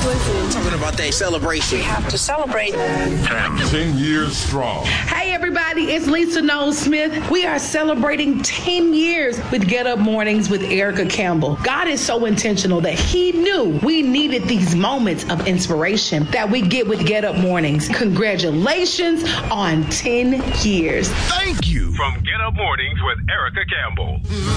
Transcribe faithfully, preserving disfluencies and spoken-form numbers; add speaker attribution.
Speaker 1: listening.
Speaker 2: Talking about that celebration.
Speaker 1: We have to celebrate.
Speaker 3: Ten. Ten years strong.
Speaker 4: Hey, everybody, it's Lisa Noel Smith. We are celebrating ten years with Get Up Mornings with Erica Campbell. God is so intentional that he knew we needed these moments of inspiration that we get with Get Up Mornings. Congratulations on ten years.
Speaker 3: Thank you.
Speaker 5: From Get Up Mornings with Erica Campbell.